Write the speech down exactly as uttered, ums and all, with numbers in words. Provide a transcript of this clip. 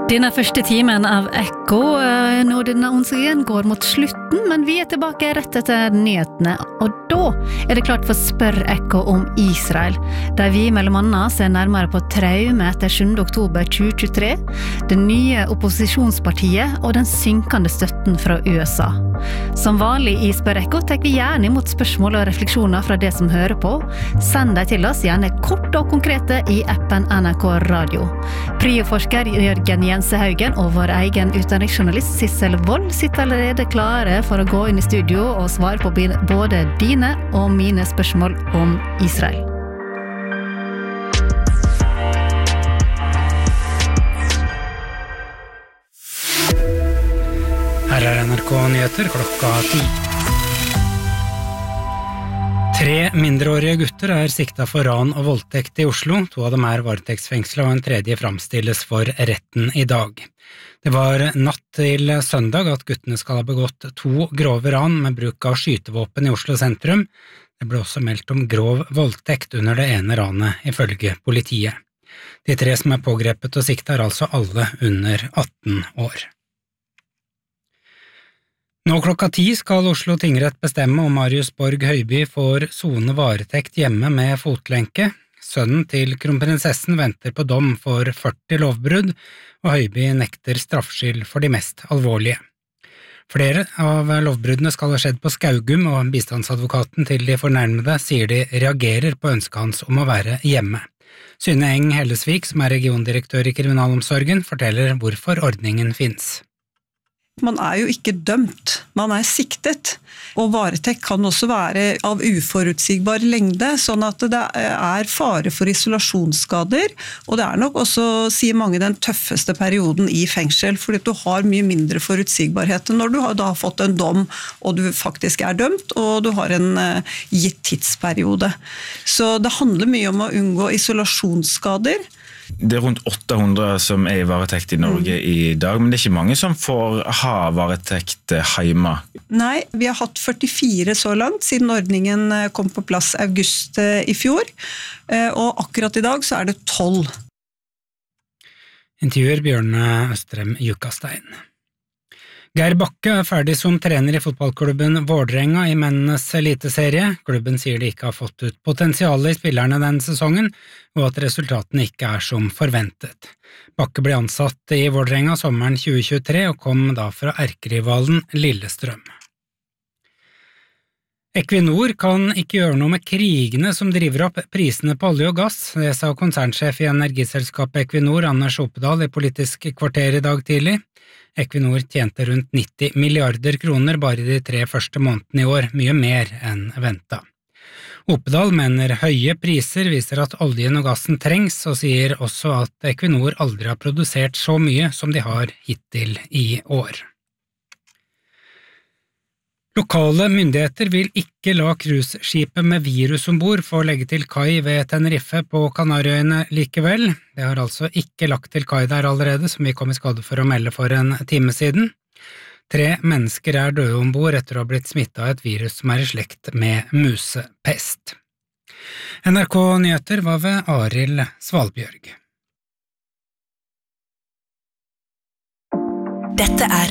Denne første timen av Ekko nå denne onsdagen går mot slutten, men vi er tilbake rett etter nyhetene, og da er det klart for Spør Ekko om Israel, der vi mellom annet ser nærmere på traume etter sjuende oktober tjue tjuetre, det nye opposisjonspartiet og den synkende støtten fra U S A. Som vanlig i Spør Ekko tar vi gjerne imot spørsmål og refleksjoner fra det som hører på. Send deg til oss gjerne kort og konkrete i appen N R K Radio. Prioforsker Jørgen Jensehaugen og vår egen utenriksjournalist Sissel Wold sitter allerede klare for å gå inn i studio og svare på både dine og mine spørsmål om Israel. Her er N R K-nyheter klokka ti. Tre mindreårige gutter er siktet for ran og voldtekt i Oslo. To av dem er varetektsfengslet, og en tredje framstilles for retten i dag. Det var natt til søndag at guttene skal ha begått to grove ran med bruk av skytevåpen i Oslo sentrum. Det ble også meldt om grov voldtekt under det ene ranet, ifølge politiet. De tre som er pågrepet og siktet er altså alle under atten år. Nå klokka ti skal Oslo tingrett bestemme om Marius Borg Høiby får sone varetekt hjemme med fotlenke. Sønnen til kronprinsessen venter på dom for førti lovbrudd, og Høiby nekter straffskyld for de mest alvorlige. Flere av lovbruddene skal ha skjedd på Skaugum, og bistandsadvokaten til de fornærmede sier de reagerer på ønsket hans om å være hjemme. Synne Eng Hellesvik, som er regiondirektør i kriminalomsorgen, forteller hvorfor ordningen finnes. Man er jo ikke dømt, man er siktet, og varetekt kan også være av uforutsigbar lengde, sånn at det er fare for isolasjonsskader, og det er nok også, sier mange, den tøffeste perioden i fengsel, fordi du har mye mindre forutsigbarhet når du har da fått en dom, og du faktisk er dømt, og du har en gitt tidsperiode. Så det handler mye om å unngå isolasjonsskader. Det er rundt åtte hundre som er i varetekt i Norge i dag, men det er ikke mange som får ha varetekt hjemme. Nei, vi har hatt førtifire så langt, siden ordningen kom på plass august i fjor, og akkurat i dag så er det tolv. Intervjuer Bjørne Østrem Jukastein. Geir Bakke er ferdig som trener i fotballklubben Vårdrenga i mennenes eliteserie. Klubben sier de ikke har fått ut potensialet i spillerne denne sesongen, og at resultatene ikke er som forventet. Bakke ble ansatt i Vårdrenga sommeren tjue tjuetre og kom da fra erkerivalen Lillestrøm. Equinor kan ikke gjøre noe med krigene som driver opp prisene på olje og gass, det sa konsernsjef i energiselskapet Equinor, Anders Opedal, i Politisk kvarter i dag tidlig. Equinor tjente rundt nitti milliarder kroner bare i de tre første månedene i år, mye mer enn ventet. Opedal mener høye priser viser at oljen og gassen trengs, og sier også at Equinor aldri har produsert så mye som de har hittil i år. Lokale myndigheter vil ikke la cruiseskipet med virus ombord få legge til kai ved Tenerife på Kanariøyene likevel. Det har altså ikke lagt til kai der allerede, som vi kom i skade for å melde for en time siden. Tre mennesker er døde ombord etter å ha blitt smittet av et virus som er i slekt med musepest. N R K-nyheter var ved Arild Svalbjørg. Dette er